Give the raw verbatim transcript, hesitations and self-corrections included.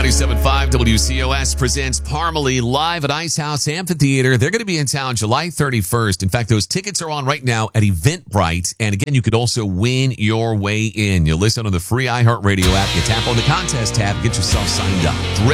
ninety-seven point five W C O S presents Parmalee live at Ice House Amphitheater. They're going to be in town July thirty-first. In fact, those tickets are on right now at Eventbrite. And again, you could also win your way in. You listen on the free iHeartRadio app. You tap on the contest tab, get yourself signed up.